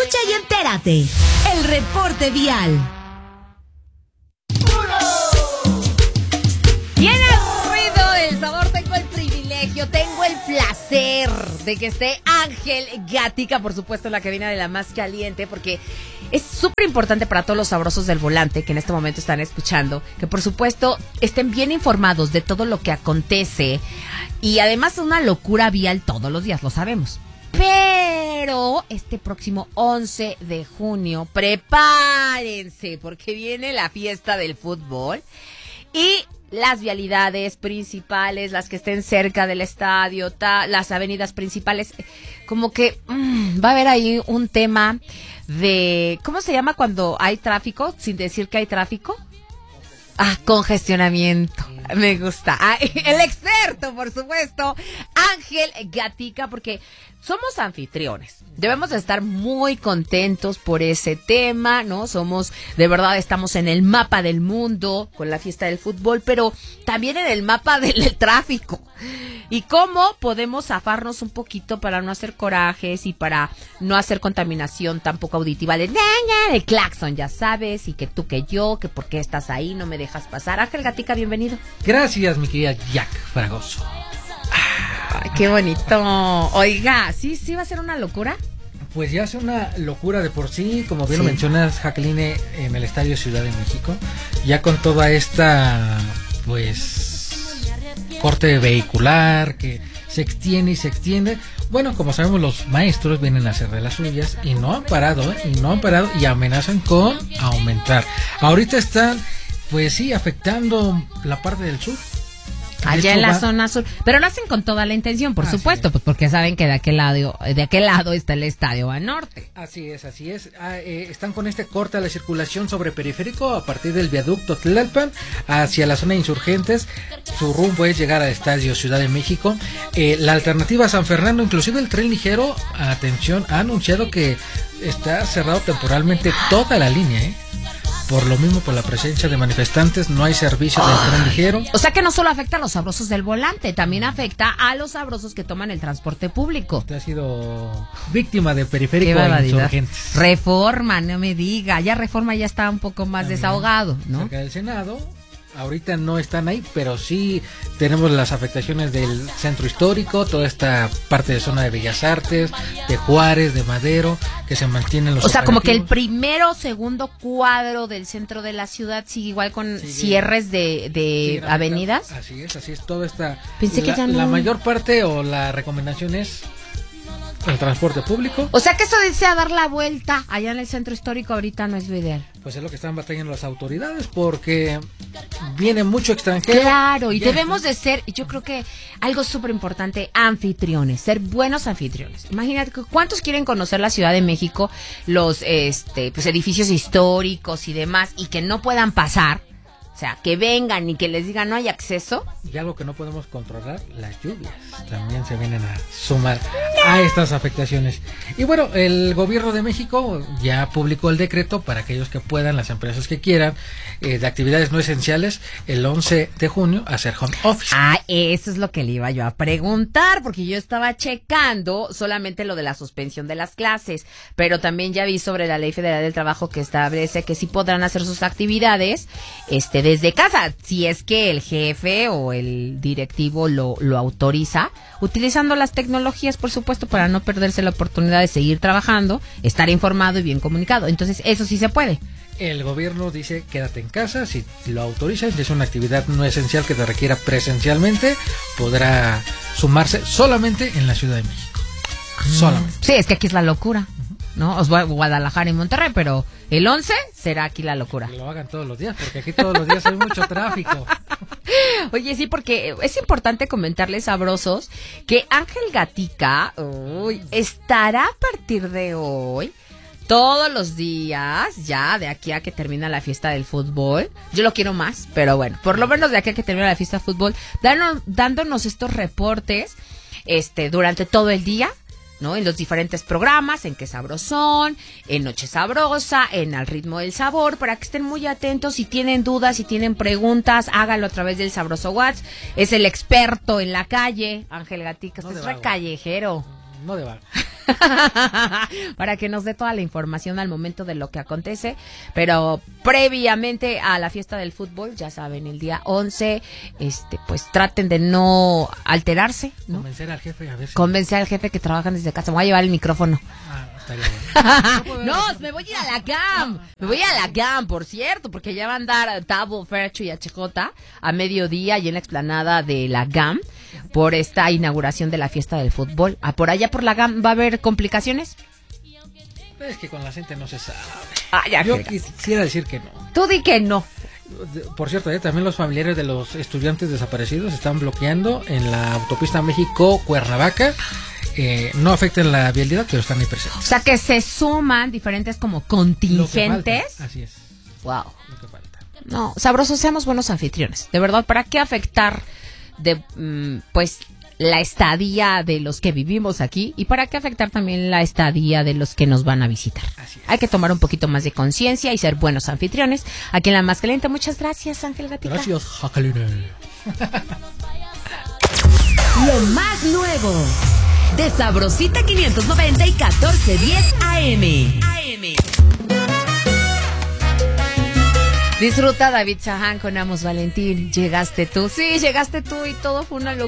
Escucha y entérate. El reporte vial. Viene el ruido del sabor, tengo el privilegio, tengo el placer de que esté Ángel Gatica, por supuesto, la cabina de La Más Caliente, porque es súper importante para todos los sabrosos del volante que en este momento están escuchando, que por supuesto estén bien informados de todo lo que acontece, y además es una locura vial todos los días, lo sabemos. Pero este próximo 11 de junio, prepárense, porque viene la fiesta del fútbol y las vialidades principales, las que estén cerca del estadio, las avenidas principales, como que va a haber ahí un tema de, ¿cómo se llama cuando hay tráfico sin decir que hay tráfico? Congestionamiento. Me gusta. El experto, por supuesto, Ángel Gatica, porque somos anfitriones. Debemos de estar muy contentos por ese tema, ¿no? De verdad, estamos en el mapa del mundo con la fiesta del fútbol, pero también en el mapa del tráfico. Y cómo podemos zafarnos un poquito para no hacer corajes y para no hacer contaminación tampoco auditiva de claxon, ya sabes, y que tú, que yo, que por qué estás ahí, no me dejas pasar. Ángel Gatica, bienvenido. Gracias, mi querida Jack Fragoso. Ay, qué bonito. Oiga, ¿sí va a ser una locura? Pues ya es una locura de por sí, como bien lo mencionas, Jacqueline, en el Estadio Ciudad de México, ya con toda esta, pues, corte vehicular que se extiende y se extiende. Bueno, como sabemos, los maestros vienen a hacer de las suyas y no han parado, y amenazan con aumentar. Ahorita están, pues sí, afectando la parte del sur. Allá en la zona sur, pero lo hacen con toda la intención, por supuesto, pues porque saben que de aquel lado está el estadio al norte. Así es. Están con este corte a la circulación sobre periférico a partir del viaducto Tlalpan hacia la zona de Insurgentes. Su rumbo es llegar al estadio Ciudad de México. La alternativa a San Fernando, inclusive el tren ligero, atención, ha anunciado que está cerrado temporalmente toda la línea, Por lo mismo, por la presencia de manifestantes, no hay servicio del tren ligero. O sea que no solo afecta a los sabrosos del volante, también afecta a los sabrosos que toman el transporte público. Usted ha sido víctima de periférico e Insurgentes. Reforma, no me diga. Ya Reforma ya está un poco más también desahogado, ¿no? Cerca del Senado. Ahorita no están ahí, pero sí tenemos las afectaciones del centro histórico, toda esta parte de zona de Bellas Artes, de Juárez, de Madero, que se mantienen los como que el primero o segundo cuadro del centro de la ciudad sigue igual con cierres de avenidas. Así es, todo está. Pensé que ya no. La mayor parte o la recomendación es el transporte público. O sea que eso desea dar la vuelta allá en el centro histórico ahorita no es lo ideal. Pues es lo que están batallando las autoridades porque viene mucho extranjero. Claro, y debemos de ser, yo creo que algo súper importante, anfitriones, ser buenos anfitriones. Imagínate, ¿cuántos quieren conocer la Ciudad de México, los pues edificios históricos y demás, y que no puedan pasar? O sea, que vengan y que les digan no hay acceso. Y algo que no podemos controlar, las lluvias también se vienen a sumar a estas afectaciones. Y bueno, el gobierno de México ya publicó el decreto para aquellos que puedan, las empresas que quieran, de actividades no esenciales, el 11 de junio hacer home office. Eso es lo que le iba yo a preguntar, porque yo estaba checando solamente lo de la suspensión de las clases, pero también ya vi sobre la Ley Federal del Trabajo que establece que sí podrán hacer sus actividades, desde casa, si es que el jefe o el directivo lo autoriza, utilizando las tecnologías, por supuesto, para no perderse la oportunidad de seguir trabajando, estar informado y bien comunicado. Entonces, eso sí se puede. El gobierno dice, quédate en casa, si lo autorizan, si es una actividad no esencial que te requiera presencialmente, podrá sumarse solamente en la Ciudad de México. Solamente. Sí, es que aquí es la locura, ¿no? Os voy a Guadalajara y Monterrey, pero el 11 será aquí la locura. Que lo hagan todos los días, porque aquí todos los días hay mucho tráfico. Oye, sí, porque es importante comentarles, sabrosos, que Ángel Gatica estará a partir de hoy, todos los días, ya de aquí a que termina la fiesta del fútbol. Yo lo quiero más, pero bueno, por lo menos de aquí a que termina la fiesta del fútbol, dándonos estos reportes durante todo el día, ¿no? En los diferentes programas, en Qué Sabrosón, en Noche Sabrosa, en Al Ritmo del Sabor, para que estén muy atentos. Si tienen dudas, si tienen preguntas, háganlo a través del Sabroso WhatsApp. Es el experto en la calle, Ángel Gatica, es re callejero. No de vago. para que nos dé toda la información al momento de lo que acontece, pero previamente a la fiesta del fútbol, ya saben, el día 11, pues traten de no alterarse, ¿no? Convencer al jefe, a ver si... Convencer al jefe que trabajan desde casa. Me voy a llevar el micrófono. No, me voy a ir a la GAM. Me voy a la GAM, por cierto, porque ya va a andar Tabo, Fercho y HJ a mediodía y en la explanada de la GAM por esta inauguración de la fiesta del fútbol. Por allá por la GAM va a haber complicaciones. Es que con la gente no se sabe. Yo quisiera decir que no. Tú di que no. Por cierto, también los familiares de los estudiantes desaparecidos están bloqueando en la autopista México-Cuernavaca. No afecten la vialidad, pero están ahí presentes. O sea que se suman diferentes como contingentes. Así es. Wow. Lo que falta. No, sabrosos, seamos buenos anfitriones. De verdad, ¿para qué afectar pues la estadía de los que vivimos aquí? ¿Y para qué afectar también la estadía de los que nos van a visitar? Así es. Hay que tomar un poquito más de conciencia y ser buenos anfitriones. Aquí en La Más Caliente, muchas gracias, Ángel Gatica. Gracias, Jacqueline. Lo más nuevo de Sabrosita 590 y 1410 AM. Disfruta David Chahán con Amos Valentín. Llegaste tú. Sí, llegaste tú y todo fue una locura.